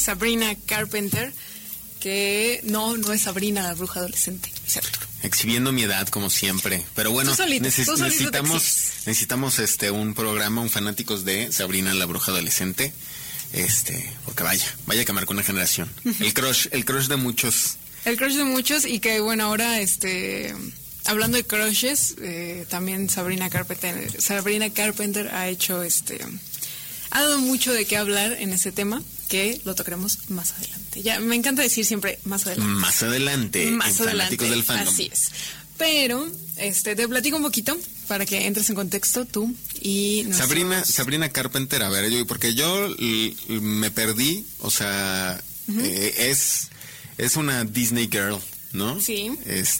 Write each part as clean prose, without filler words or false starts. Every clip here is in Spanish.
Sabrina Carpenter, que no es Sabrina la bruja adolescente, es Arturo. Exhibiendo mi edad como siempre, pero bueno, necesitamos un programa, un fanáticos de Sabrina la bruja adolescente, porque vaya que marcó una generación. El crush de muchos. El crush de muchos, y que bueno, ahora hablando de crushes, también Sabrina Carpenter ha hecho ha dado mucho de qué hablar en ese tema, que lo tocaremos más adelante. Ya me encanta decir siempre más adelante. Más adelante. Fanáticos del fandom. Así es. Pero te platico un poquito para que entres en contexto tú y nosotros. Sabrina Carpenter, a ver, porque yo me perdí, o sea, es una Disney girl, ¿no? Sí.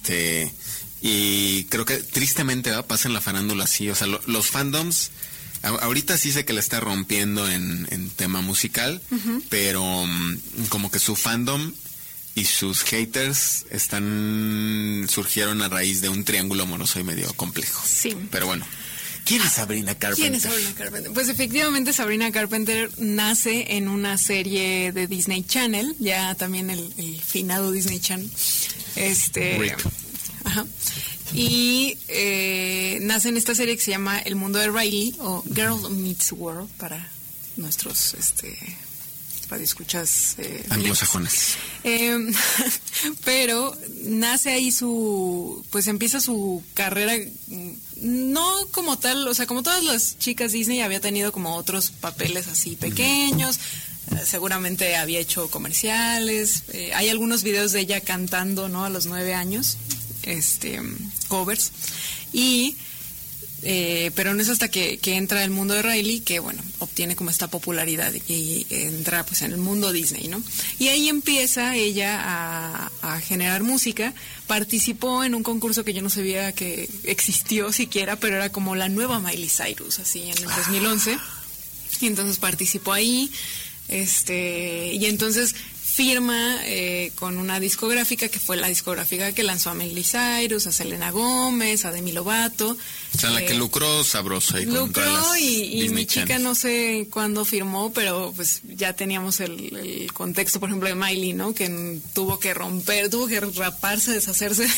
Y creo que tristemente pasa en la farándula así, o sea, los fandoms ahorita sí sé que la está rompiendo en tema musical, pero como que su fandom y sus haters surgieron a raíz de un triángulo amoroso y medio complejo. Sí. Pero bueno, ¿quién es Sabrina Carpenter? Pues efectivamente Sabrina Carpenter nace en una serie de Disney Channel, ya también el finado Disney Channel. Rip. Ajá. Y nace en esta serie que se llama El Mundo de Riley, o Girl Meets World para nuestros radioescuchas anglosajones. Pero nace ahí empieza su carrera, no como tal, o sea, como todas las chicas Disney había tenido como otros papeles así pequeños. Seguramente había hecho comerciales, hay algunos videos de ella cantando, ¿no? A los 9 años. Covers, y pero no es hasta que entra el mundo de Riley que bueno, obtiene como esta popularidad y entra pues en el mundo Disney, ¿no? Y ahí empieza ella a generar música. Participó en un concurso que yo no sabía que existió siquiera, pero era como la nueva Miley Cyrus, así en el 2011, y entonces participó ahí, y entonces firma con una discográfica que fue la discográfica que lanzó a Miley Cyrus, a Selena Gómez, a Demi Lovato. O sea, la que lucró sabrosa. Y mi chica no sé cuándo firmó, pero pues ya teníamos el contexto, por ejemplo, de Miley, ¿no? Que tuvo que raparse, deshacerse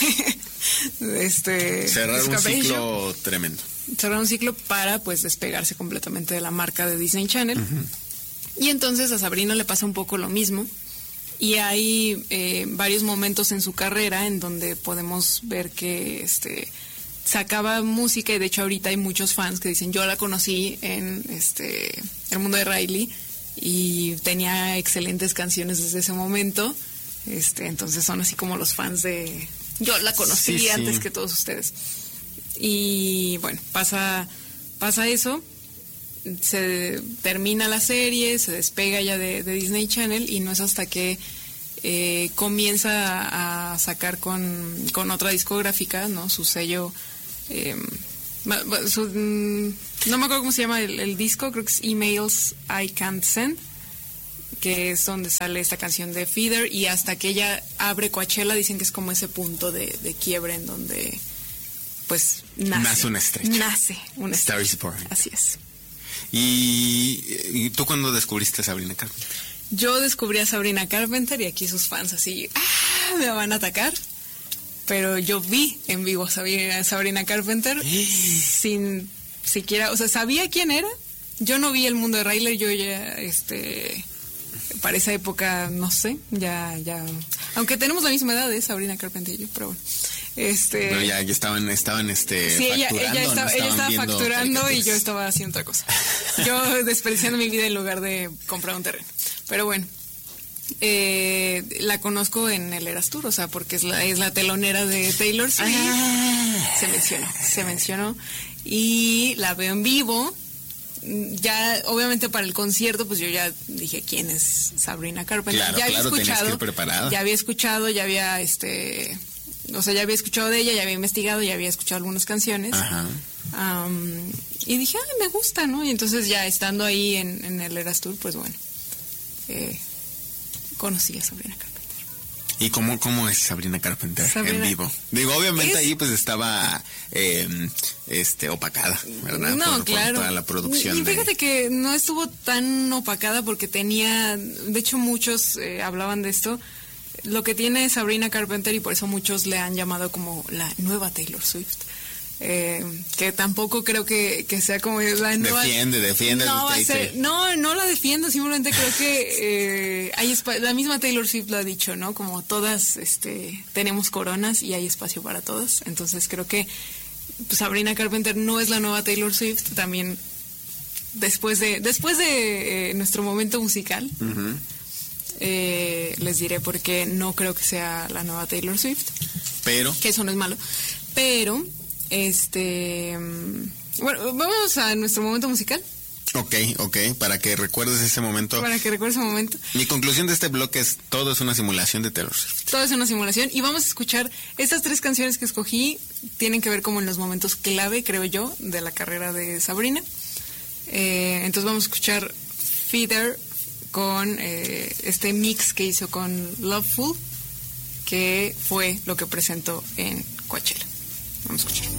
cerrar un ciclo tremendo. Cerrar un ciclo para pues despegarse completamente de la marca de Disney Channel. Y entonces a Sabrina le pasa un poco lo mismo. Y hay varios momentos en su carrera en donde podemos ver que sacaba música, y de hecho ahorita hay muchos fans que dicen, yo la conocí en El Mundo de Riley y tenía excelentes canciones desde ese momento. Entonces son así como los fans de yo la conocí antes que todos ustedes. Y bueno, pasa eso. Se termina la serie, se despega ya de Disney Channel, y no es hasta que comienza a sacar con otra discográfica, ¿no? Su sello, no me acuerdo cómo se llama el disco, creo que es Emails I Can't Send, que es donde sale esta canción de Feeder, y hasta que ella abre Coachella dicen que es como ese punto de quiebre en donde pues nace una estrella. Star is Born. Así es. ¿Y tú cuándo descubriste a Sabrina Carpenter? Yo descubrí a Sabrina Carpenter, y aquí sus fans así, me van a atacar. Pero yo vi en vivo a Sabrina Carpenter sin siquiera, o sea, sabía quién era. Yo no vi El Mundo de Riley, yo ya, para esa época, no sé, ya, aunque tenemos la misma edad, Sabrina Carpenter y yo, pero bueno. Pero ya estaban sí, ella estaba facturando y yo estaba haciendo otra cosa. Yo desperdiciando mi vida en lugar de comprar un terreno. Pero bueno, la conozco en el Eras Tour, o sea, porque es la telonera de Taylor Swift. Se mencionó y la veo en vivo. Ya, obviamente para el concierto, pues yo ya dije quién es Sabrina Carpenter. Claro, había escuchado, ya había escuchado, ya había escuchado de ella, ya había investigado, ya había escuchado algunas canciones. Y dije, me gusta, ¿no? Y entonces ya estando ahí en el Eras Tour, pues bueno, conocí a Sabrina Carpenter. ¿Y cómo es Sabrina Carpenter en vivo? Digo, obviamente ahí pues estaba opacada, ¿verdad? No, claro. Por toda la producción. Y fíjate que no estuvo tan opacada porque tenía, de hecho muchos hablaban de esto, lo que tiene Sabrina Carpenter, y por eso muchos le han llamado como la nueva Taylor Swift. Que tampoco creo que sea como la nueva. Defiende. No la defiendo, simplemente creo que la misma Taylor Swift lo ha dicho, ¿no? Como todas tenemos coronas y hay espacio para todas. Entonces creo que pues, Sabrina Carpenter no es la nueva Taylor Swift. También después de nuestro momento musical, les diré por qué no creo que sea la nueva Taylor Swift. Pero que eso no es malo. Pero bueno, vamos a nuestro momento musical. Ok, para que recuerdes ese momento. Mi conclusión de este bloque es: todo es una simulación de Taylor Swift. Todo es una simulación, y vamos a escuchar estas 3 canciones que escogí. Tienen que ver como en los momentos clave, creo yo, de la carrera de Sabrina. Entonces vamos a escuchar Feather con este mix que hizo con Loveful, que fue lo que presentó en Coachella. Vamos a escuchar.